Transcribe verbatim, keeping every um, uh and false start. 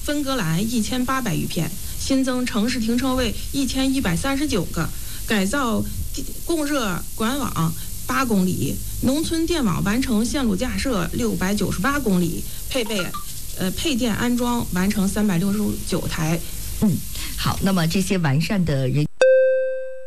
分隔栏一千八百余片，新增城市停车位一千一百三十九个，改造供热管网八公里，农村电网完成线路架设六百九十八公里，配备呃配电安装完成三百六十九台。 嗯，好，那么这些完善的人